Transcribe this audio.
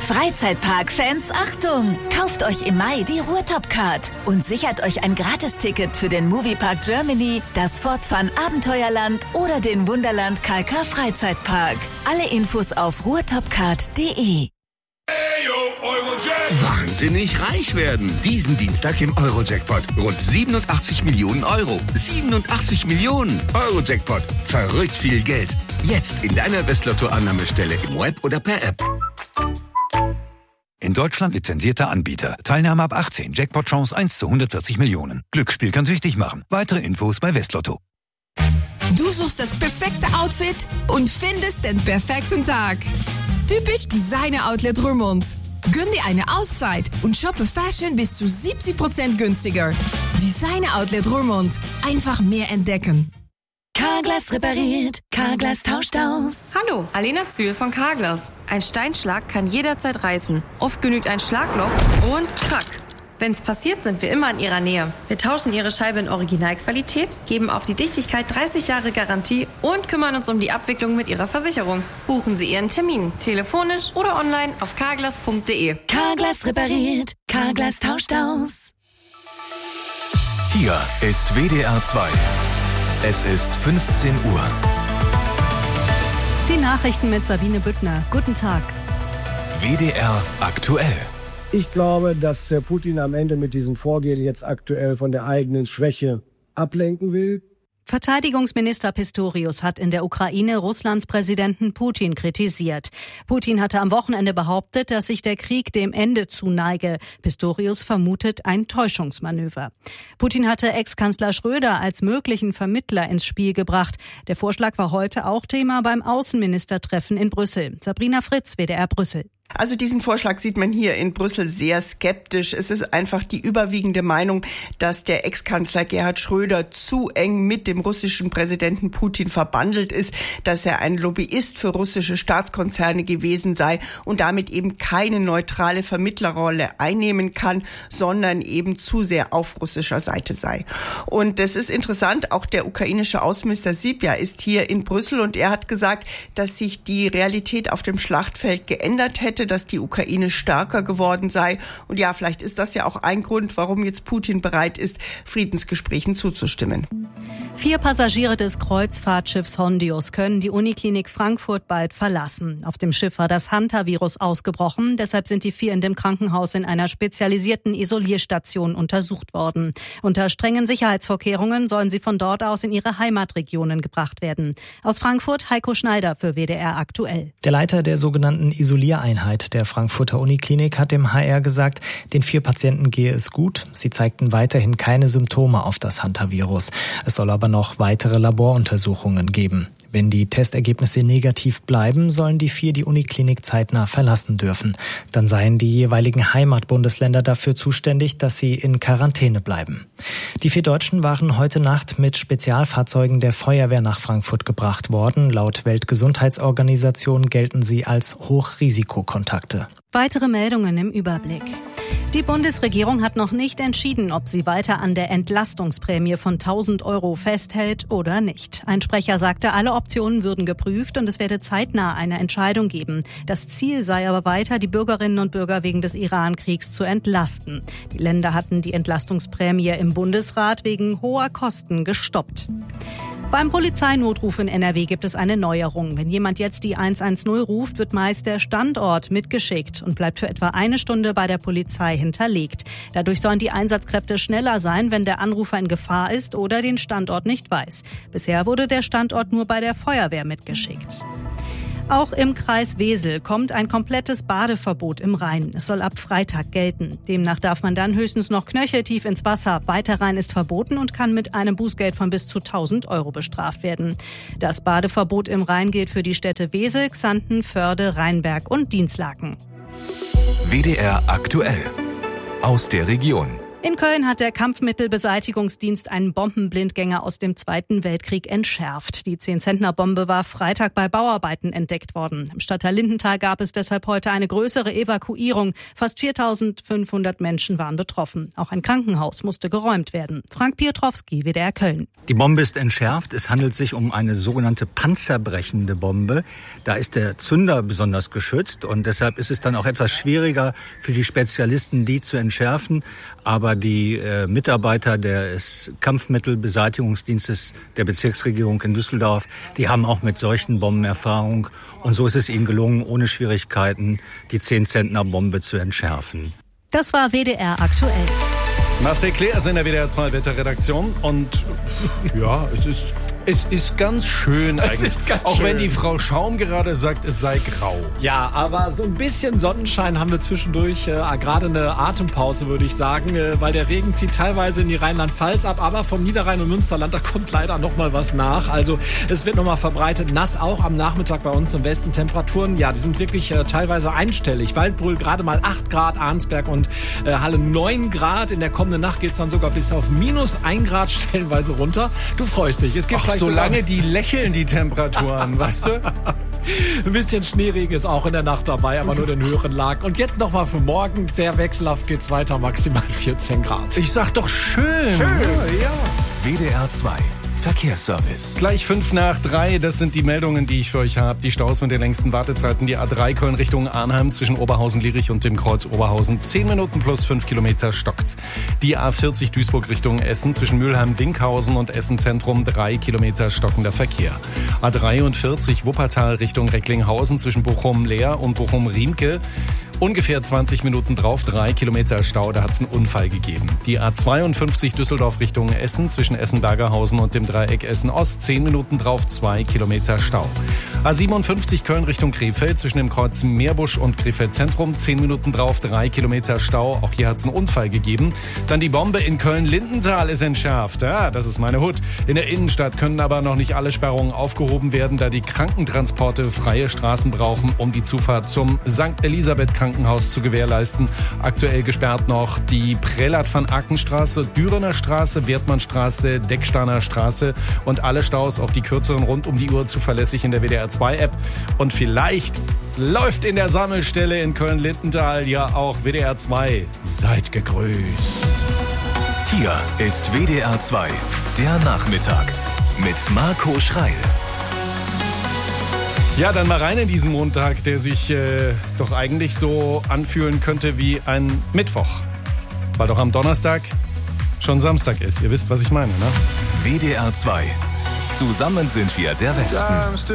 Freizeitpark-Fans, Achtung! Kauft euch im Mai die Ruhrtop-Card und sichert euch ein Gratisticket für den Moviepark Germany, das Fort Fun Abenteuerland oder den Wunderland KK Freizeitpark. Alle Infos auf ruhrtopcard.de. Wahnsinnig reich werden. Diesen Dienstag im Euro-Jackpot. Rund 87 Millionen Euro. 87 Millionen Euro-Jackpot. Verrückt viel Geld. Jetzt in deiner Westlotto-Annahmestelle im Web oder per App. In Deutschland lizenzierter Anbieter. Teilnahme ab 18. Jackpot-Chance 1 zu 140 Millionen. Glücksspiel kann süchtig machen. Weitere Infos bei Westlotto. Du suchst das perfekte Outfit und findest den perfekten Tag. Typisch Designer Outlet Roermond. Gönn dir eine Auszeit und shoppe Fashion bis zu 70% günstiger. Designer Outlet Roermond. Einfach mehr entdecken. Carglass repariert, Carglass tauscht aus. Hallo, Alena Zühl von Carglass. Ein Steinschlag kann jederzeit reißen. Oft genügt ein Schlagloch und krack. Wenn's passiert, sind wir immer in Ihrer Nähe. Wir tauschen Ihre Scheibe in Originalqualität, geben auf die Dichtigkeit 30 Jahre Garantie und kümmern uns um die Abwicklung mit Ihrer Versicherung. Buchen Sie Ihren Termin, telefonisch oder online auf carglass.de. Carglass repariert, Carglass tauscht aus. Hier ist WDR 2. Es ist 15 Uhr. Die Nachrichten mit Sabine Büttner. Guten Tag. WDR aktuell. Ich glaube, dass Putin am Ende mit diesem Vorgehen jetzt aktuell von der eigenen Schwäche ablenken will. Verteidigungsminister Pistorius hat in der Ukraine Russlands Präsidenten Putin kritisiert. Putin hatte am Wochenende behauptet, dass sich der Krieg dem Ende zuneige. Pistorius vermutet ein Täuschungsmanöver. Putin hatte Ex-Kanzler Schröder als möglichen Vermittler ins Spiel gebracht. Der Vorschlag war heute auch Thema beim Außenministertreffen in Brüssel. Sabrina Fritz, WDR Brüssel. Also diesen Vorschlag sieht man hier in Brüssel sehr skeptisch. Es ist einfach die überwiegende Meinung, dass der Ex-Kanzler Gerhard Schröder zu eng mit dem russischen Präsidenten Putin verbandelt ist, dass er ein Lobbyist für russische Staatskonzerne gewesen sei und damit eben keine neutrale Vermittlerrolle einnehmen kann, sondern eben zu sehr auf russischer Seite sei. Und das ist interessant, auch der ukrainische Außenminister Sypja ist hier in Brüssel und er hat gesagt, dass sich die Realität auf dem Schlachtfeld geändert hätte, dass die Ukraine stärker geworden sei. Und ja, vielleicht ist das ja auch ein Grund, warum jetzt Putin bereit ist, Friedensgesprächen zuzustimmen. 4 Passagiere des Kreuzfahrtschiffs Hondius können die Uniklinik Frankfurt bald verlassen. Auf dem Schiff war das Hantavirus ausgebrochen. Deshalb sind die 4 in dem Krankenhaus in einer spezialisierten Isolierstation untersucht worden. Unter strengen Sicherheitsvorkehrungen sollen sie von dort aus in ihre Heimatregionen gebracht werden. Aus Frankfurt Heiko Schneider für WDR aktuell. Der Leiter der sogenannten Isoliereinheit der Frankfurter Uniklinik hat dem HR gesagt, den 4 Patienten gehe es gut. Sie zeigten weiterhin keine Symptome auf das Hantavirus. Es soll aber noch weitere Laboruntersuchungen geben. Wenn die Testergebnisse negativ bleiben, sollen die 4 die Uniklinik zeitnah verlassen dürfen. Dann seien die jeweiligen Heimatbundesländer dafür zuständig, dass sie in Quarantäne bleiben. Die 4 Deutschen waren heute Nacht mit Spezialfahrzeugen der Feuerwehr nach Frankfurt gebracht worden. Laut Weltgesundheitsorganisation gelten sie als Hochrisikokontakte. Weitere Meldungen im Überblick. Die Bundesregierung hat noch nicht entschieden, ob sie weiter an der Entlastungsprämie von 1.000 € festhält oder nicht. Ein Sprecher sagte, alle Optionen würden geprüft und es werde zeitnah eine Entscheidung geben. Das Ziel sei aber weiter, die Bürgerinnen und Bürger wegen des Iran-Kriegs zu entlasten. Die Länder hatten die Entlastungsprämie im Bundesrat wegen hoher Kosten gestoppt. Beim Polizeinotruf in NRW gibt es eine Neuerung. Wenn jemand jetzt die 110 ruft, wird meist der Standort mitgeschickt und bleibt für etwa eine Stunde bei der Polizei hinterlegt. Dadurch sollen die Einsatzkräfte schneller sein, wenn der Anrufer in Gefahr ist oder den Standort nicht weiß. Bisher wurde der Standort nur bei der Feuerwehr mitgeschickt. Auch im Kreis Wesel kommt ein komplettes Badeverbot im Rhein. Es soll ab Freitag gelten. Demnach darf man dann höchstens noch knöcheltief ins Wasser. Weiter rein ist verboten und kann mit einem Bußgeld von bis zu 1.000 € bestraft werden. Das Badeverbot im Rhein gilt für die Städte Wesel, Xanten, Förde, Rheinberg und Dinslaken. WDR aktuell. Aus der Region. In Köln hat der Kampfmittelbeseitigungsdienst einen Bombenblindgänger aus dem Zweiten Weltkrieg entschärft. Die 10-Zentner-Bombe war Freitag bei Bauarbeiten entdeckt worden. Im Stadtteil Lindenthal gab es deshalb heute eine größere Evakuierung. Fast 4.500 Menschen waren betroffen. Auch ein Krankenhaus musste geräumt werden. Frank Piotrowski, WDR Köln. Die Bombe ist entschärft. Es handelt sich um eine sogenannte panzerbrechende Bombe. Da ist der Zünder besonders geschützt und deshalb ist es dann auch etwas schwieriger für die Spezialisten, die zu entschärfen. Aber die Mitarbeiter des Kampfmittelbeseitigungsdienstes der Bezirksregierung in Düsseldorf, die haben auch mit solchen Bomben Erfahrung. Und so ist es ihnen gelungen, ohne Schwierigkeiten die 10-Zentner-Bombe zu entschärfen. Das war WDR aktuell. Marcel Claire ist in der WDR 2 Wetterredaktion und ja, es ist ganz schön eigentlich. Auch wenn die Frau Schaum gerade sagt, es sei grau. Ja, aber so ein bisschen Sonnenschein haben wir zwischendurch, gerade eine Atempause, würde ich sagen, weil der Regen zieht teilweise in die Rheinland-Pfalz ab, aber vom Niederrhein und Münsterland, da kommt leider noch mal was nach. Also es wird noch mal verbreitet, nass auch am Nachmittag bei uns im Westen. Temperaturen, ja, die sind wirklich teilweise einstellig. Waldbrühl gerade mal 8 Grad, Arnsberg und Halle 9 Grad. In der kommenden Nacht geht's dann sogar bis auf -1 Grad stellenweise runter. Du freust dich. Es gibt solange die lächeln, die Temperaturen, weißt du? Ein bisschen Schneeregen ist auch in der Nacht dabei, aber nur in höheren Lagen. Und jetzt nochmal für morgen. Sehr wechselhaft geht's weiter, maximal 14 Grad. Ich sag doch schön. Ja. WDR 2. Verkehrsservice. Gleich 2:05, das sind die Meldungen, die ich für euch habe. Die Staus mit den längsten Wartezeiten. Die A3 Köln Richtung Arnheim zwischen Oberhausen-Lierich und dem Kreuz Oberhausen. 10 Minuten plus 5 Kilometer stockt's. Die A40 Duisburg Richtung Essen zwischen Mülheim-Winkhausen und Essen-Zentrum 3 Kilometer stockender Verkehr. A43 Wuppertal Richtung Recklinghausen zwischen Bochum-Leer und Bochum-Riemke. Ungefähr 20 Minuten drauf, 3 Kilometer Stau, da hat es einen Unfall gegeben. Die A52 Düsseldorf Richtung Essen zwischen Essen-Bergerhausen und dem Dreieck Essen-Ost, 10 Minuten drauf, 2 Kilometer Stau. A57 Köln Richtung Krefeld zwischen dem Kreuz Meerbusch und Krefeld Zentrum, 10 Minuten drauf, 3 Kilometer Stau, auch hier hat es einen Unfall gegeben. Dann die Bombe in Köln-Lindenthal ist entschärft, ja, das ist meine Hut. In der Innenstadt können aber noch nicht alle Sperrungen aufgehoben werden, da die Krankentransporte freie Straßen brauchen, um die Zufahrt zum St. Elisabeth Krankenhaus zu gewährleisten. Aktuell gesperrt noch die Prälat-van-Aken-Straße, Dürener Straße, Wertmannstraße, Decksteiner Straße und alle Staus, auch die kürzeren rund um die Uhr zuverlässig in der WDR 2 App. Und vielleicht läuft in der Sammelstelle in Köln-Lindenthal ja auch WDR 2. Seid gegrüßt. Hier ist WDR 2, der Nachmittag mit Marco Schreil. Ja, dann mal rein in diesen Montag, der sich doch eigentlich so anfühlen könnte wie ein Mittwoch. Weil doch am Donnerstag schon Samstag ist. Ihr wisst, was ich meine, ne? WDR 2. Zusammen sind wir der Westen.